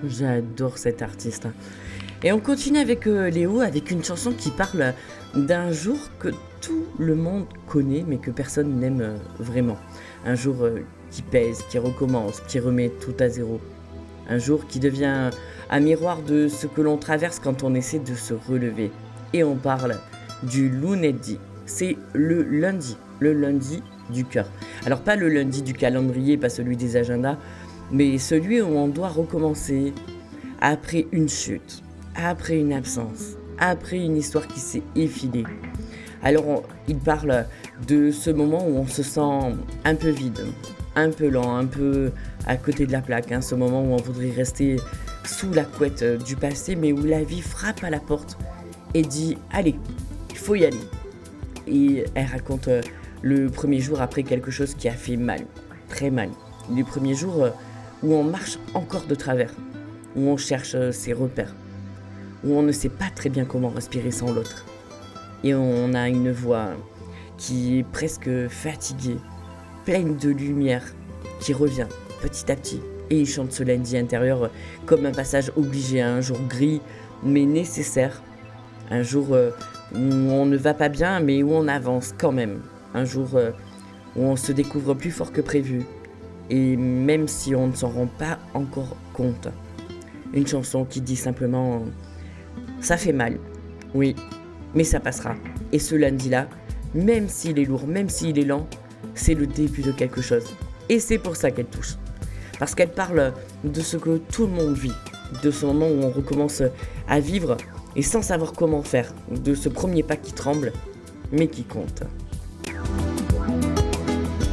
J'adore cet artiste. Et on continue avec Léo, avec une chanson qui parle d'un jour que tout le monde connaît, mais que personne n'aime vraiment. Un jour qui pèse, qui recommence, qui remet tout à zéro. Un jour qui devient un miroir de ce que l'on traverse quand on essaie de se relever. Et on parle du lundi. C'est le lundi du cœur. Alors pas le lundi du calendrier, pas celui des agendas, mais celui où on doit recommencer après une chute, après une absence, après une histoire qui s'est effilée. Alors il parle de ce moment où on se sent un peu vide, un peu lent, un peu à côté de la plaque, ce moment où on voudrait rester sous la couette du passé, mais où la vie frappe à la porte et dit « Allez, il faut y aller ». Et elle raconte le premier jour après quelque chose qui a fait mal, très mal. Les premiers jours où on marche encore de travers, où on cherche ses repères, où on ne sait pas très bien comment respirer sans l'autre. Et on a une voix qui est presque fatiguée, pleine de lumière, qui revient petit à petit. Et il chante ce lundi intérieur comme un passage obligé à un jour gris, mais nécessaire. Un jour où on ne va pas bien, mais où on avance quand même. Un jour où on se découvre plus fort que prévu. Et même si on ne s'en rend pas encore compte. Une chanson qui dit simplement « Ça fait mal, oui, mais ça passera. » Et ce lundi-là, même s'il est lourd, même s'il est lent, c'est le début de quelque chose. Et c'est pour ça qu'elle touche. Parce qu'elle parle de ce que tout le monde vit, de ce moment où on recommence à vivre et sans savoir comment faire, de ce premier pas qui tremble, mais qui compte.